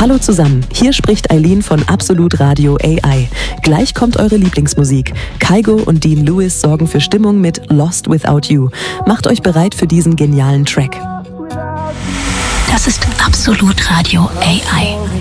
Hallo zusammen, hier spricht Eileen von Absolut Radio AI. Gleich kommt eure Lieblingsmusik. Kygo und Dean Lewis sorgen für Stimmung mit Lost Without You. Macht euch bereit für diesen genialen Track. Das ist Absolut Radio AI.